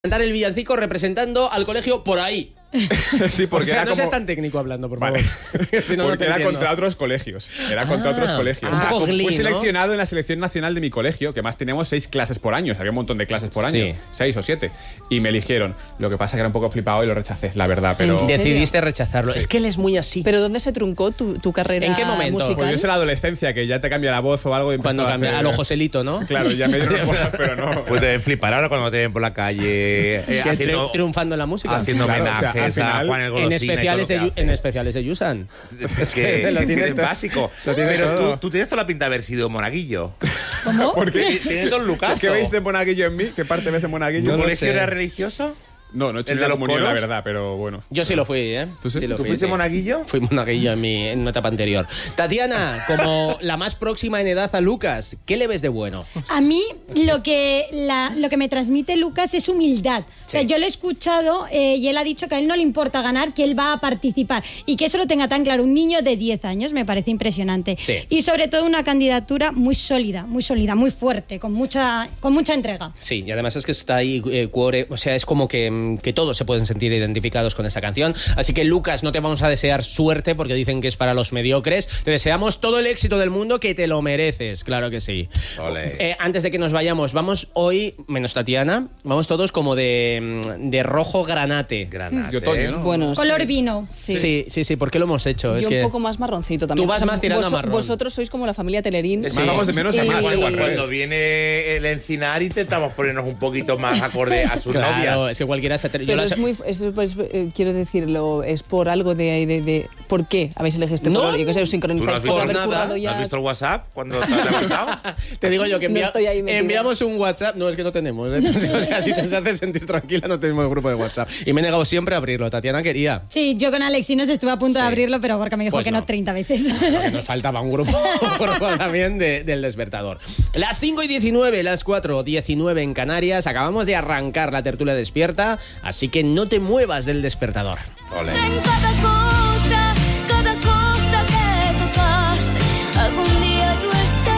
cantar el villancico representando al colegio por ahí. Sí, porque o sea, era no como... seas tan técnico hablando, por favor. Vale. Si no, porque no era contra otros colegios. Era contra otros colegios. Un poco Glee, fui ¿no? seleccionado en la selección nacional de mi colegio, que más teníamos 6 clases por año. Había un montón de clases por año. Sí. 6 o 7. Y me eligieron. Lo que pasa es que era un poco flipado y lo rechacé, la verdad. Pero... Decidiste rechazarlo. Sí. Es que él es muy así. ¿Pero dónde se truncó tu carrera ¿En qué momento? musical? Pues yo sé la adolescencia, que ya te cambia la voz o algo. Y Cuando empezó a cambia hacer- a lo Joselito, ¿no? Claro, ya me dieron bolas, pero no. Pues deben flipar ahora cuando te ven por la calle Triunfando en la música. haciendo Claro, homenajes o sea, al final, a Juan el Golosina en especiales de Yusan. Es que Lo tiene es todo. básico. Lo tiene Pero todo. tú tienes toda la pinta de haber sido monaguillo. ¿Cómo? ¿Por qué? Tienes dos lucazos. ¿Qué veis de monaguillo en mí? ¿Qué parte ves de monaguillo? ¿Tu No lo colegio sé. era religioso? No, no he hecho ¿El ni la de los comunión, la coros? verdad, pero bueno. Yo sí lo fui, ¿eh? ¿Tú sí? Sí lo ¿Tú fui, fuiste sí. monaguillo? Fui monaguillo en una etapa anterior. Tatiana, como la más próxima en edad a Lucas, ¿qué le ves de bueno? A mí lo que me transmite Lucas es humildad. O sea, yo lo he escuchado y él ha dicho que a él no le importa ganar, que él va a participar. Y que eso lo tenga tan claro un niño de 10 años me parece impresionante. Sí. Y sobre todo una candidatura muy sólida, muy fuerte, con mucha entrega. Sí, y además es que está ahí Cuore, o sea, es como que todos se pueden sentir identificados con esta canción. Así que, Lucas, no te vamos a desear suerte porque dicen que es para los mediocres. Te deseamos todo el éxito del mundo, que te lo mereces, claro que sí. Ole. Antes de que nos vayamos, vamos hoy, menos Tatiana, vamos todos como de rojo granate. Granate. De otoño, ¿no? Bueno, Color sí. vino. Sí, ¿por qué lo hemos hecho? Yo Es que un poco más marroncito también. Tú vas más tirando a marrón. Vosotros sois como la familia Telerín. Sí. Vamos de menos a más, Y- igual, Cuando viene el Encinar intentamos ponernos un poquito más acorde a sus Claro, novias. es que cualquiera se... yo Pero las- es muy... quiero decirlo, es por algo de... ¿Por qué habéis elegido este No. color? Yo que sé, os ¿Tú no sincronizáis has por visto haber nada? currado ¿No ya... has visto el WhatsApp cuando te has levantado? Te digo yo que No estoy ahí metida. enviamos un WhatsApp. No, es que no tenemos. O sea, si te hace sentir tranquila, no tenemos grupo de WhatsApp. Y me he negado siempre a abrirlo. Tatiana quería. Sí, yo con Alexinos estuve a punto de Sí. abrirlo, pero Gorka me dijo Pues que no. no 30 veces. Porque nos faltaba un grupo también del despertador. Las 5:19, las 4:19 en Canarias. Acabamos de arrancar la tertulia despierta, así que no te muevas del despertador. Ole. En cada cosa que tocaste, algún día yo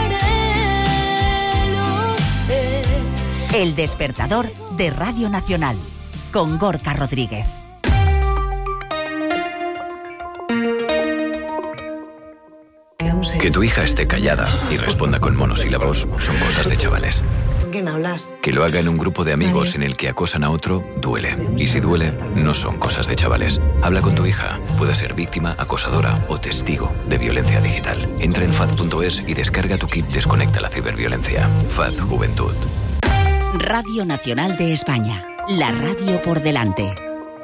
estaré, lo sé. El despertador de Radio Nacional con Gorka Rodríguez. Que tu hija esté callada y responda con monosílabos son cosas de chavales. ¿Con quién hablas? Que lo haga en un grupo de amigos en el que acosan a otro, duele. Y si duele, no son cosas de chavales. Habla con tu hija. Puede ser víctima, acosadora o testigo de violencia digital. Entra en FAD.es y descarga tu kit Desconecta la ciberviolencia. FAD Juventud. Radio Nacional de España. La radio por delante.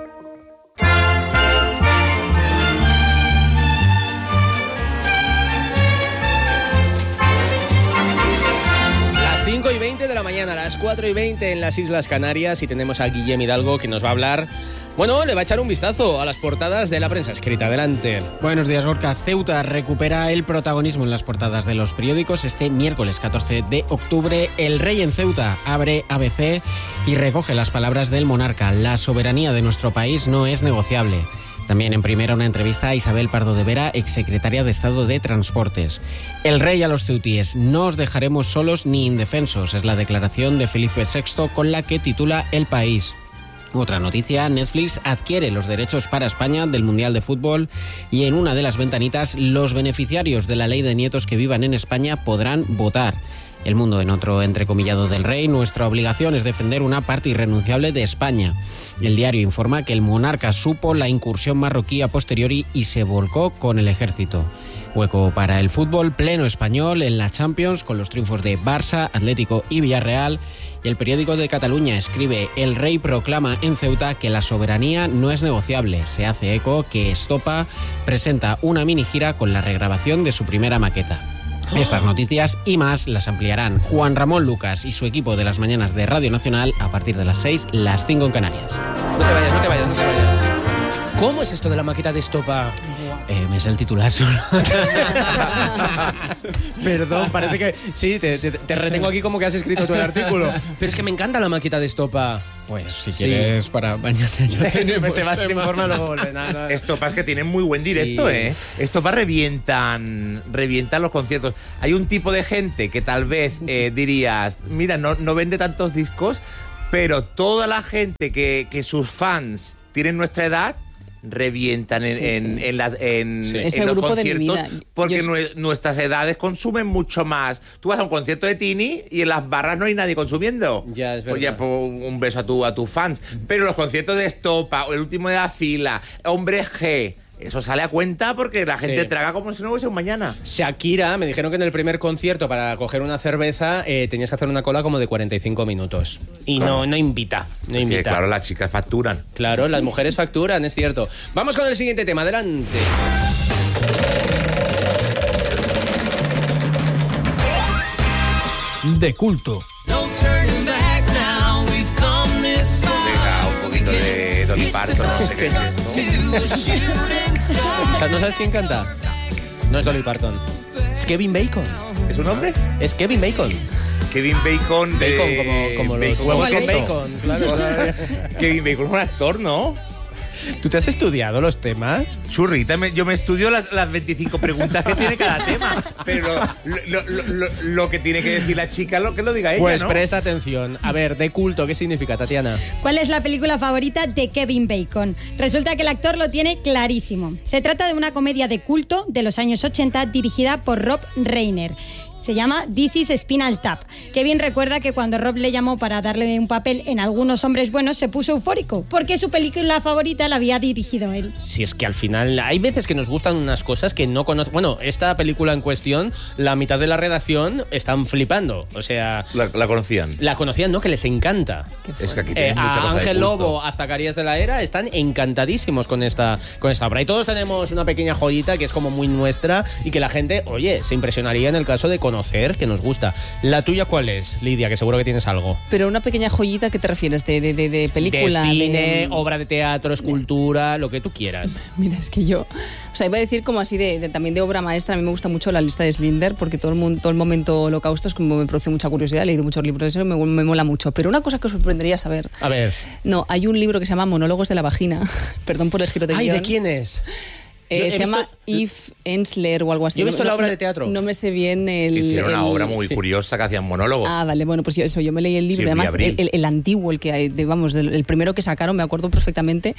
Las 5:20 de la mañana, las 4:20 en las Islas Canarias, y tenemos a Guillem Hidalgo, que nos va a hablar. Bueno, le va a echar un vistazo a las portadas de la prensa escrita. Adelante. Buenos días, Gorka. Ceuta recupera el protagonismo en las portadas de los periódicos. Este miércoles 14 de octubre, El Rey en Ceuta abre ABC y recoge las palabras del monarca. La soberanía de nuestro país no es negociable. También en primera una entrevista a Isabel Pardo de Vera, exsecretaria de Estado de Transportes. El rey a los ceutíes: no os dejaremos solos ni indefensos, es la declaración de Felipe VI con la que titula El País. Otra noticia: Netflix adquiere los derechos para España del Mundial de Fútbol, y en una de las ventanitas, los beneficiarios de la ley de nietos que vivan en España podrán votar. El Mundo, en otro entrecomillado del rey: nuestra obligación es defender una parte irrenunciable de España. El Diario informa que el monarca supo la incursión marroquí a posteriori y se volcó con el ejército. Hueco para el fútbol, pleno español en la Champions con los triunfos de Barça, Atlético y Villarreal. Y el periódico de Cataluña escribe: el rey proclama en Ceuta que la soberanía no es negociable. Se hace eco que Estopa presenta una mini gira con la regrabación de su primera maqueta. Estas noticias y más las ampliarán Juan Ramón Lucas y su equipo de las mañanas de Radio Nacional a partir de las 6, las 5 en Canarias. No te vayas, no te vayas, no te vayas. ¿Cómo es esto de la maqueta de Estopa? Me sé el titular solo. Perdón, parece que... Sí, te retengo aquí como que has escrito tú el artículo. Pero es que me encanta la maqueta de Estopa. Pues si Sí. quieres para mañana ya tenemos te vas, te tema. informas, luego vuelves. No. Estopa es que tienen muy buen directo, Sí. Estopa revientan los conciertos. Hay un tipo de gente que tal vez dirías, mira, no vende tantos discos, pero toda la gente que sus fans tienen nuestra edad revientan en Ese los grupo de mi conciertos vida. porque nuestras edades consumen mucho más. Tú vas a un concierto de Tini y en las barras no hay nadie consumiendo. Ya, es pues verdad. ya, un beso a tus fans. Pero los conciertos de Estopa, el último de la fila, Hombre G, eso sale a cuenta porque la gente traga como si no hubiese un mañana. Shakira, me dijeron que en el primer concierto para coger una cerveza tenías que hacer una cola como de 45 minutos. Y no invita. No Es que, invita. claro, las chicas facturan. Claro, las mujeres facturan, es cierto. Vamos con el siguiente tema, adelante. De culto. Venga, un poquito de Dolly Parton, no sé qué es esto. O sea, ¿no sabes quién canta? No es Dolly Parton. Es Kevin Bacon. ¿Es su nombre? Es Kevin Bacon. Kevin Bacon de... Bacon, como los Bacon huevos con con queso. bacon. Claro. Kevin Bacon es un actor, ¿no? ¿Tú te has estudiado los temas? Churrita, yo me estudio las 25 preguntas que tiene cada tema. Pero lo que tiene que decir la chica, que lo diga ella, Pues ¿no? presta atención. A ver, de culto, ¿qué significa, Tatiana? ¿Cuál es la película favorita de Kevin Bacon? Resulta que el actor lo tiene clarísimo. Se trata de una comedia de culto de los años 80 dirigida por Rob Reiner. Se llama This is Spinal Tap. Kevin recuerda que cuando Rob le llamó para darle un papel en Algunos hombres buenos se puso eufórico, porque su película favorita la había dirigido él. Si es que al final hay veces que nos gustan unas cosas que no conocen. Bueno, esta película en cuestión, la mitad de la redacción están flipando. O sea, La conocían. la conocían, ¿no? Que les encanta. Es que aquí tienes mucha A cosa de Ángel culto. Lobo, a Zacarías de la Era, están encantadísimos con esta obra. Y todos tenemos una pequeña joyita que es como muy nuestra y que la gente, oye, se impresionaría en el caso de conocer, que nos gusta. ¿La tuya cuál es, Lidia? Que seguro que tienes algo. Pero una pequeña joyita, ¿qué te refieres? ¿De película? De cine, obra de teatro, escultura, lo que tú quieras. Mira, es que yo... O sea, iba a decir como así también de obra maestra. A mí me gusta mucho La lista de Schindler porque todo el momento holocausto es como me produce mucha curiosidad. He leído muchos libros de eso y me mola mucho. Pero una cosa que os sorprendería saber... A ver. No, hay un libro que se llama Monólogos de la vagina. Perdón por el giro de Ay, guión. ¿de quién es? Se llama Yves Ensler o algo así. Yo he visto No- la obra no- de teatro. No me sé bien Hicieron una obra muy sí. curiosa que hacían monólogos. Ah, vale, bueno, pues yo me leí el libro. Silvia Además, Abril. el antiguo, el que hay, el primero que sacaron, me acuerdo perfectamente,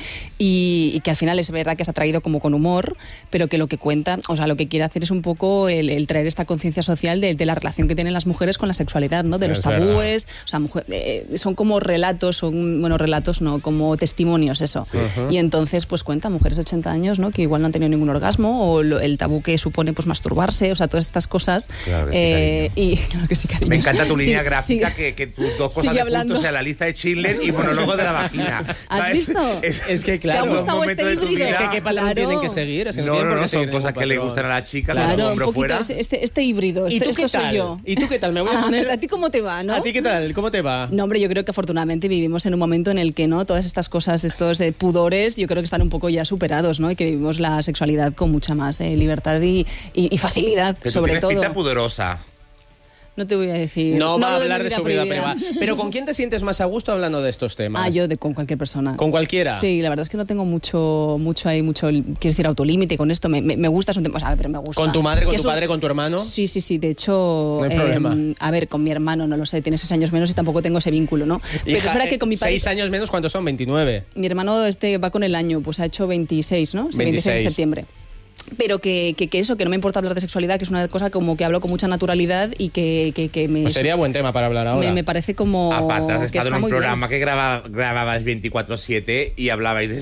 y que al final es verdad que se ha traído como con humor, pero que lo que cuenta, o sea, lo que quiere hacer es un poco el traer esta conciencia social de la relación que tienen las mujeres con la sexualidad, ¿no? De los Es verdad. tabúes, o sea, son como relatos, relatos no, como testimonios, eso. Y entonces, pues cuenta mujeres de 80 años, ¿no? Que igual no han tenido ningún orgasmo, o el tabú que supone pues masturbarse, o sea, todas estas cosas. Claro que sí, y claro que sí, cariño. Me encanta tu línea Sí, gráfica, sí. que tus dos cosas Sigue de hablando. culto sea la lista de Schindler y monólogo de la vagina. ¿Has ¿Sabes? visto? Es que claro, ¿Te ha gustado un momento este de tu híbrido? vida- ¿Qué patrón Claro. tienen que seguir? Es que No, tienen no, por no, qué son seguir cosas ningún que le patrón. gustan a las chicas, Claro, los un hombres poquito fuera. este híbrido. ¿Y tú esto qué soy tal? yo. ¿Y tú qué tal? Me voy a poner... ¿A ti cómo te va, no? ¿A ti qué tal? ¿Cómo te va? No, hombre, yo creo que afortunadamente vivimos en un momento en el que no todas estas cosas, estos pudores, yo creo que están un poco ya superados, ¿no? Y que vivimos la sexualidad con mucha más libertad y facilidad, Que tú sobre tienes todo. pinta pudorosa. No te voy a decir. No va a de mi hablar de su vida prohibida. privada. Pero ¿con quién te sientes más a gusto hablando de estos temas? Ah, yo con cualquier persona. ¿Con cualquiera? Sí, la verdad es que no tengo mucho quiero decir, autolímite con esto. Me gusta, es un tema, o sea, pero me gusta. ¿Con tu madre, con Que tu es un- padre, con tu hermano? Sí, de hecho... No hay problema. A ver, con mi hermano, no lo sé, tiene 6 años menos y tampoco tengo ese vínculo, ¿no? Pero es Hija, verdad que con mi padre... 6 años menos, ¿cuántos son? 29. Mi hermano va con el año, pues ha hecho 26, ¿no? Sí, 26 de 26. septiembre. Pero que eso, que no me importa hablar de sexualidad, que es una cosa como que hablo con mucha naturalidad y que me... Pues sería buen tema para hablar ahora. me parece como... Aparte, has que estado está en un muy bien. programa que grababas 24/7 y hablabais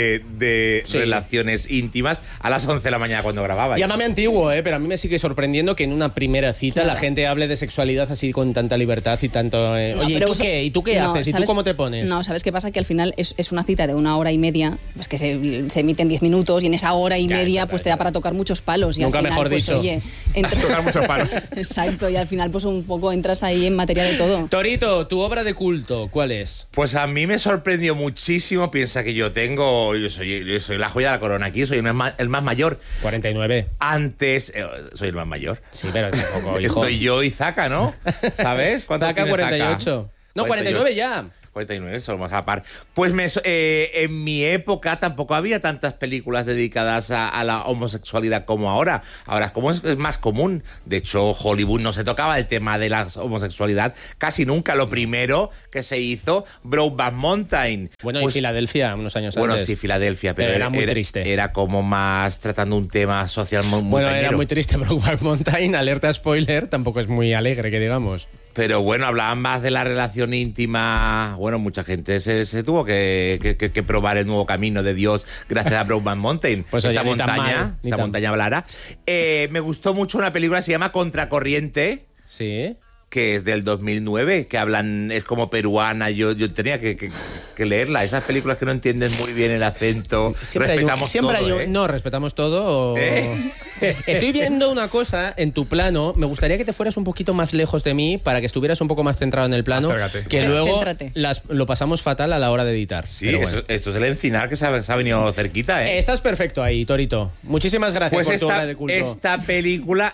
de Sí. relaciones íntimas a las 11 de la mañana cuando grababais. Llámame antiguo, pero a mí me sigue sorprendiendo que en una primera cita la gente hable de sexualidad así con tanta libertad y tanto... No, Oye, ¿y pero tú eso- qué? ¿Y tú qué no, haces? ¿Y tú ¿sabes? cómo te pones? No, ¿sabes qué pasa? Que al final es una cita de 1 hora y media, pues que se emite en 10 minutos y en esa hora y media pues te da para tocar muchos palos. Y Nunca al final, mejor pues, dicho. Oye, Tocar muchos palos. Exacto, y al final pues un poco entras ahí en materia de todo. Torito, tu obra de culto, ¿cuál es? Pues a mí me sorprendió muchísimo. Piensa que yo soy la joya de la corona aquí, soy el más mayor. 49. Antes, soy el más mayor. Sí, pero tampoco, hijo. Estoy yo y Zaka, ¿no? ¿Sabes? ¿Cuántos Zaka tiene 48. No, 49 ya. 49, somos a par. Pues en mi época tampoco había tantas películas dedicadas a la homosexualidad como ahora. Ahora es más común. De hecho, Hollywood no se tocaba el tema de la homosexualidad casi nunca. Lo primero que se hizo, Brokeback Mountain. Bueno, y Filadelfia, unos años bueno, antes. Sí, Filadelfia, pero era muy triste. Era como más tratando un tema social muy bueno, cañero. era muy triste. Brokeback Mountain, alerta spoiler, tampoco es muy alegre, que digamos. Pero bueno, hablaban más de la relación íntima. Bueno, mucha gente se tuvo que probar el nuevo camino de Dios gracias a Brokeback Mountain. Pues esa oye, montaña hablara. Me gustó mucho una película que se llama Contracorriente. Sí. Que es del 2009, que hablan, es como peruana. Yo tenía que leerla. Esas películas que no entienden muy bien el acento. Respetamos todo, ¿eh? No, respetamos todo. Estoy viendo una cosa en tu plano. Me gustaría que te fueras un poquito más lejos de mí para que estuvieras un poco más centrado en el plano. Acércate. Que luego lo pasamos fatal a la hora de editar. Sí, bueno. Esto es el Encinar que se ha venido cerquita, ¿eh? Estás perfecto ahí, Torito. Muchísimas gracias por tu obra de culto. Esta película,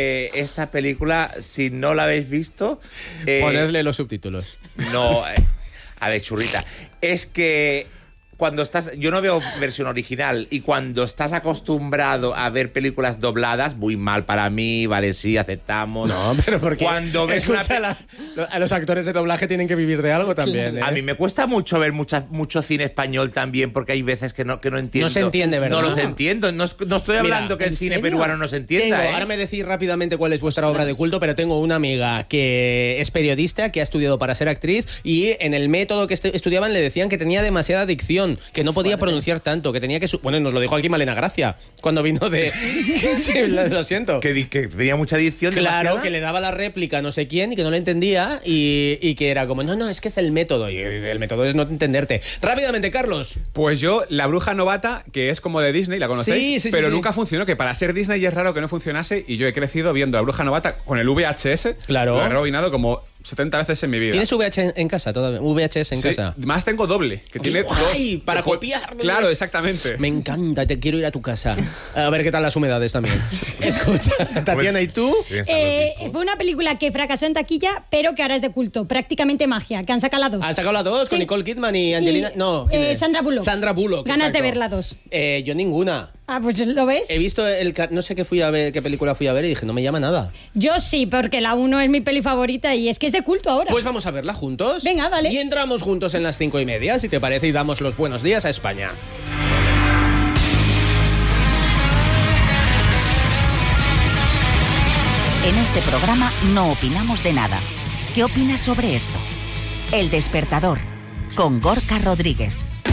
si no la habéis visto... ponerle los subtítulos. No, a ver, churrita. Es que cuando estás... Yo no veo versión original y cuando estás acostumbrado a ver películas dobladas, muy mal para mí, vale, sí, aceptamos. No, pero porque... Cuando ves a los actores de doblaje tienen que vivir de algo también, ¿eh? A mí me cuesta mucho ver mucho cine español también porque hay veces que no entiendo. No se entiende, ¿verdad? No los entiendo. No estoy hablando que el cine peruano no se entienda, Ahora me decís rápidamente cuál es vuestra obra de culto, pero tengo una amiga que es periodista, que ha estudiado para ser actriz y en el método que estudiaban le decían que tenía demasiada dicción, que no podía pronunciar tanto, que tenía que... Bueno, nos lo dijo aquí Malena Gracia, cuando vino de... Sí, lo siento. Que tenía mucha dicción. Claro, demasiada. que le daba la réplica a no sé quién y que no le entendía y que era como, no, es que es el método, y el método es no entenderte. Rápidamente, Carlos. Pues yo, La Bruja Novata, que es como de Disney, ¿la conocéis? Sí, pero nunca funcionó, que para ser Disney ya es raro que no funcionase, y yo he crecido viendo La Bruja Novata con el VHS. Claro. Lo he rebobinado como 70 veces en mi vida. ¿Tienes VHS en casa todavía? VHS en casa. Más tengo doble, que tiene ¡Ay! dos. Para copiar. Claro, exactamente. Me encanta, te quiero ir a tu casa. A ver qué tal las humedades también. Escucha, Tatiana, ¿y tú? Fue una película que fracasó en taquilla, pero que ahora es de culto. Prácticamente Magia, que han sacado la 2. Han sacado la 2 con Nicole Kidman y Angelina... No, Sandra Bullock. Sandra Bullock. Ganas exacto. de ver la 2. Yo ninguna. Ah, pues ¿lo ves? He visto no sé qué película fui a ver y dije, no me llama nada. Yo sí, porque la 1 es mi peli favorita y es que es de culto ahora. Pues vamos a verla juntos. Venga, dale. Y entramos juntos en las 5:30, si te parece, y damos los buenos días a España. En este programa no opinamos de nada. ¿Qué opinas sobre esto? El Despertador, con Gorka Rodríguez.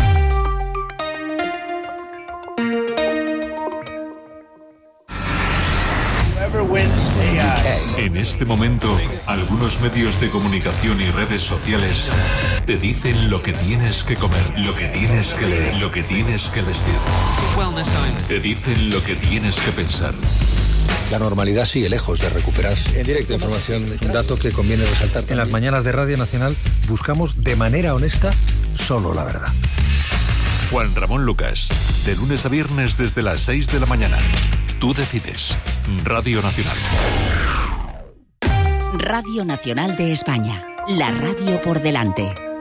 En este momento, algunos medios de comunicación y redes sociales te dicen lo que tienes que comer, lo que tienes que leer, lo que tienes que vestir. Te dicen lo que tienes que pensar. La normalidad sigue lejos de recuperarse. En directo, información, un dato que conviene resaltar. En las mañanas de Radio Nacional buscamos de manera honesta solo la verdad. Juan Ramón Lucas, de lunes a viernes desde las 6 de la mañana. Tú decides. Radio Nacional. Radio Nacional de España. La radio por delante.